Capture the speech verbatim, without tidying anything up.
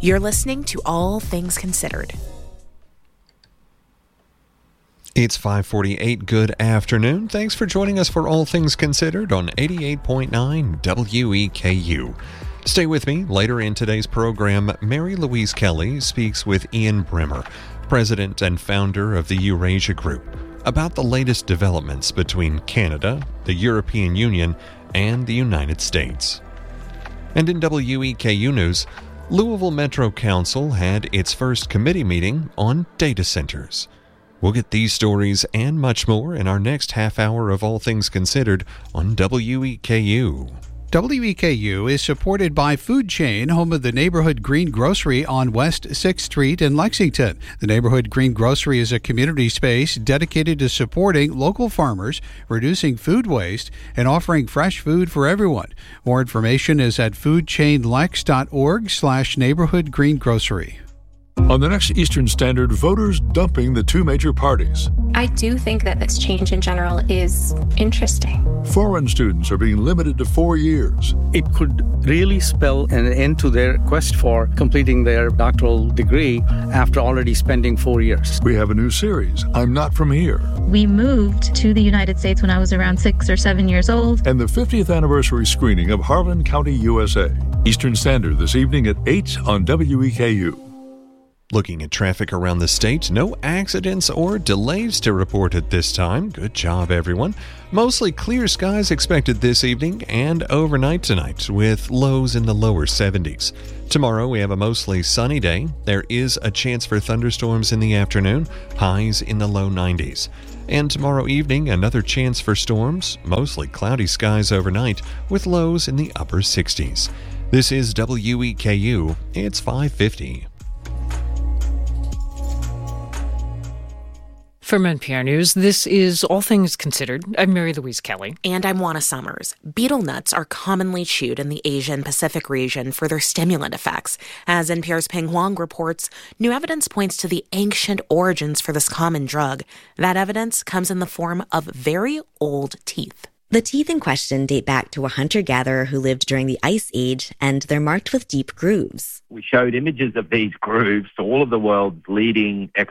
You're listening to All Things Considered. It's five forty-eight. Good afternoon. Thanks for joining us for All Things Considered on eighty-eight point nine W E K U. Stay with me. Later in today's program, Mary Louise Kelly speaks with Ian Bremmer, president and founder of the Eurasia Group, about the latest developments between Canada, the European Union, and the United States. And in W E K U News, Louisville Metro Council had its first committee meeting on data centers. We'll get these stories and much more in our next half hour of All Things Considered on W E K U. W E K U is supported by Food Chain, home of the Neighborhood Green Grocery on West sixth Street in Lexington. The Neighborhood Green Grocery is a community space dedicated to supporting local farmers, reducing food waste, and offering fresh food for everyone. More information is at foodchainlex.org slash neighborhood green grocery. On the next Eastern Standard, voters dumping the two major parties. I do think that this change in general is interesting. Foreign students are being limited to four years. It could really spell an end to their quest for completing their doctoral degree after already spending four years. We have a new series, I'm Not From Here. We moved to the United States when I was around six or seven years old. And the fiftieth anniversary screening of Harlan County, U S A. Eastern Standard this evening at eight on W E K U. Looking at traffic around the state, no accidents or delays to report at this time. Good job, everyone. Mostly clear skies expected this evening and overnight tonight, with lows in the lower seventies. Tomorrow we have a mostly sunny day. There is a chance for thunderstorms in the afternoon, highs in the low nineties. And tomorrow evening, another chance for storms, mostly cloudy skies overnight, with lows in the upper sixties. This is W E K U. It's five fifty. From N P R News, this is All Things Considered. I'm Mary Louise Kelly. And I'm Juana Summers. Betel nuts are commonly chewed in the Asian Pacific region for their stimulant effects. As N P R's Peng Huang reports, new evidence points to the ancient origins for this common drug. That evidence comes in the form of very old teeth. The teeth in question date back to a hunter-gatherer who lived during the Ice Age, and they're marked with deep grooves. We showed images of these grooves to all of the world's leading